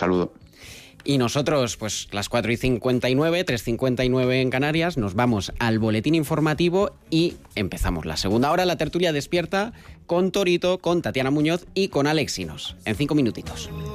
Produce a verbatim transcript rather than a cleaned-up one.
saludo. Y nosotros, pues las cuatro y cincuenta y nueve, tres y cincuenta y nueve en Canarias, nos vamos al boletín informativo y empezamos la segunda hora, la tertulia despierta con Torito, con Tatiana Muñoz y con Alex Sinos. En cinco minutitos.